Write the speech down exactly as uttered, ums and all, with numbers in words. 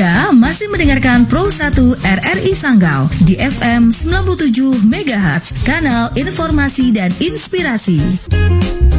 Anda masih mendengarkan Pro satu R R I Sanggau di F M sembilan puluh tujuh megahertz, kanal informasi dan inspirasi.